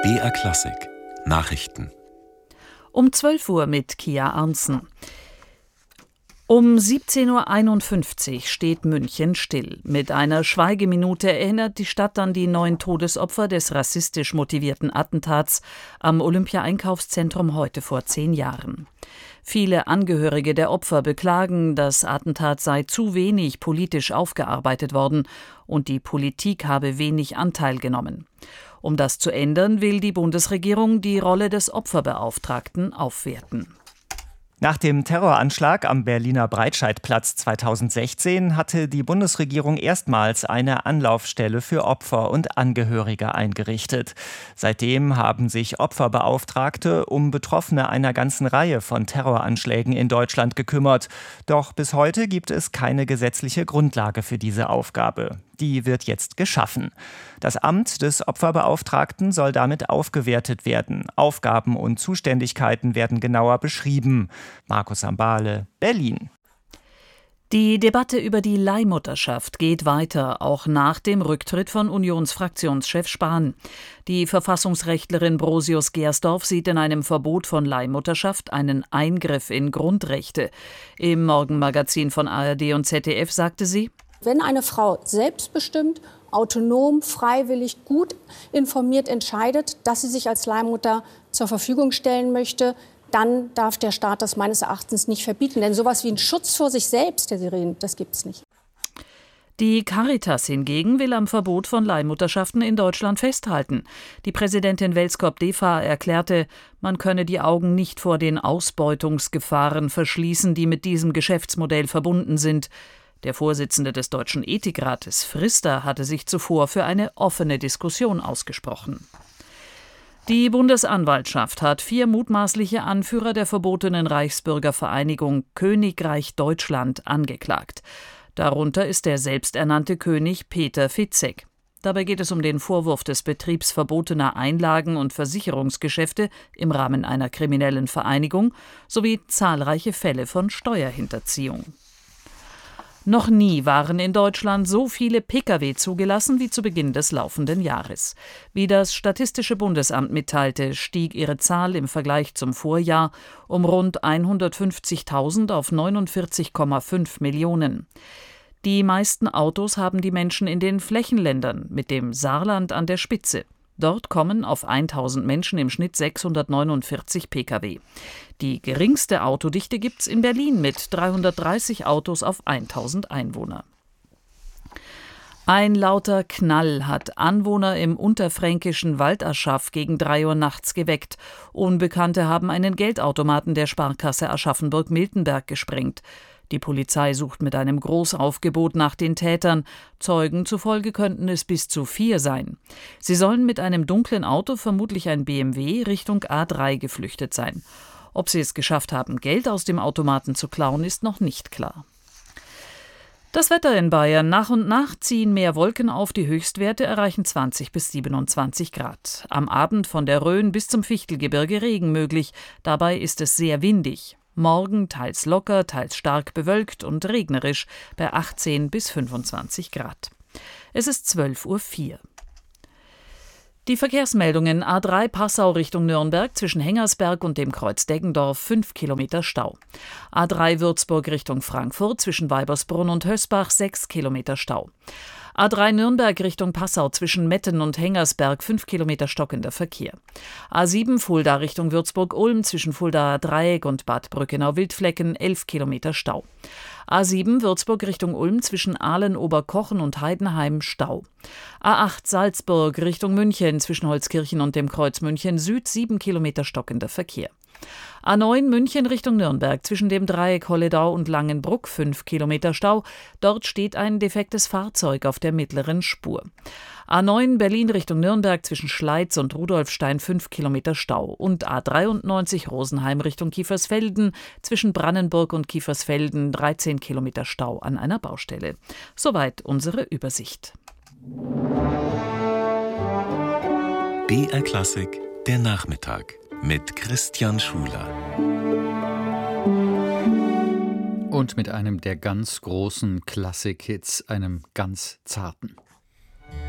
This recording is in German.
BR Klassik Nachrichten. Um 12 Uhr mit Kia Arntzen. Um 17:51 Uhr steht München still. Mit einer Schweigeminute erinnert die Stadt an die 9 Todesopfer des rassistisch motivierten Attentats am Olympia-Einkaufszentrum heute vor 10 Jahren. Viele Angehörige der Opfer beklagen, das Attentat sei zu wenig politisch aufgearbeitet worden und die Politik habe wenig Anteil genommen. Um das zu ändern, will die Bundesregierung die Rolle des Opferbeauftragten aufwerten. Nach dem Terroranschlag am Berliner Breitscheidplatz 2016 hatte die Bundesregierung erstmals eine Anlaufstelle für Opfer und Angehörige eingerichtet. Seitdem haben sich Opferbeauftragte um Betroffene einer ganzen Reihe von Terroranschlägen in Deutschland gekümmert. Doch bis heute gibt es keine gesetzliche Grundlage für diese Aufgabe. Die wird jetzt geschaffen. Das Amt des Opferbeauftragten soll damit aufgewertet werden. Aufgaben und Zuständigkeiten werden genauer beschrieben. Markus Sambale, Berlin. Die Debatte über die Leihmutterschaft geht weiter, auch nach dem Rücktritt von Unionsfraktionschef Spahn. Die Verfassungsrechtlerin Brosius Gersdorf sieht in einem Verbot von Leihmutterschaft einen Eingriff in Grundrechte. Im Morgenmagazin von ARD und ZDF sagte sie: Wenn eine Frau selbstbestimmt, autonom, freiwillig, gut informiert entscheidet, dass sie sich als Leihmutter zur Verfügung stellen möchte, dann darf der Staat das meines Erachtens nicht verbieten. Denn sowas wie ein Schutz vor sich selbst, Herr Sirin, das gibt es nicht. Die Caritas hingegen will am Verbot von Leihmutterschaften in Deutschland festhalten. Die Präsidentin Welskop-Defa erklärte, man könne die Augen nicht vor den Ausbeutungsgefahren verschließen, die mit diesem Geschäftsmodell verbunden sind. Der Vorsitzende des Deutschen Ethikrates, Frister, hatte sich zuvor für eine offene Diskussion ausgesprochen. Die Bundesanwaltschaft hat 4 mutmaßliche Anführer der verbotenen Reichsbürgervereinigung Königreich Deutschland angeklagt. Darunter ist der selbsternannte König Peter Fitzek. Dabei geht es um den Vorwurf des Betriebs verbotener Einlagen- und Versicherungsgeschäfte im Rahmen einer kriminellen Vereinigung sowie zahlreiche Fälle von Steuerhinterziehung. Noch nie waren in Deutschland so viele Pkw zugelassen wie zu Beginn des laufenden Jahres. Wie das Statistische Bundesamt mitteilte, stieg ihre Zahl im Vergleich zum Vorjahr um rund 150.000 auf 49,5 Millionen. Die meisten Autos haben die Menschen in den Flächenländern, mit dem Saarland an der Spitze. Dort kommen auf 1.000 Menschen im Schnitt 649 Pkw. Die geringste Autodichte gibt's in Berlin mit 330 Autos auf 1.000 Einwohner. Ein lauter Knall hat Anwohner im unterfränkischen Waldaschaf gegen 3 Uhr nachts geweckt. Unbekannte haben einen Geldautomaten der Sparkasse Aschaffenburg-Miltenberg gesprengt. Die Polizei sucht mit einem Großaufgebot nach den Tätern. Zeugen zufolge könnten es bis zu 4 sein. Sie sollen mit einem dunklen Auto, vermutlich ein BMW, Richtung A3 geflüchtet sein. Ob sie es geschafft haben, Geld aus dem Automaten zu klauen, ist noch nicht klar. Das Wetter in Bayern: Nach und nach ziehen mehr Wolken auf, die Höchstwerte erreichen 20 bis 27 Grad. Am Abend von der Rhön bis zum Fichtelgebirge Regen möglich, dabei ist es sehr windig. Morgen teils locker, teils stark bewölkt und regnerisch bei 18 bis 25 Grad. Es ist 12:04 Uhr. Die Verkehrsmeldungen: A3 Passau Richtung Nürnberg zwischen Hengersberg und dem Kreuz Deggendorf 5 Kilometer Stau. A3 Würzburg Richtung Frankfurt zwischen Weibersbrunn und Hösbach 6 Kilometer Stau. A3 Nürnberg Richtung Passau zwischen Metten und Hengersberg 5 Kilometer stockender Verkehr. A7 Fulda Richtung Würzburg-Ulm zwischen Fuldaer Dreieck und Bad Brückenau-Wildflecken 11 Kilometer Stau. A7 Würzburg Richtung Ulm zwischen Ahlen-Oberkochen und Heidenheim Stau. A8 Salzburg Richtung München zwischen Holzkirchen und dem Kreuz München Süd 7 Kilometer stockender Verkehr. A9 München Richtung Nürnberg zwischen dem Dreieck Holledau und Langenbruck 5 Kilometer Stau. Dort steht ein defektes Fahrzeug auf der mittleren Spur. A9 Berlin Richtung Nürnberg zwischen Schleiz und Rudolfstein 5 Kilometer Stau. Und A93 Rosenheim Richtung Kiefersfelden zwischen Brannenburg und Kiefersfelden 13 Kilometer Stau an einer Baustelle. Soweit unsere Übersicht. BR Klassik, der Nachmittag mit Christian Schuler. Und mit einem der ganz großen Klassik-Hits, einem ganz zarten.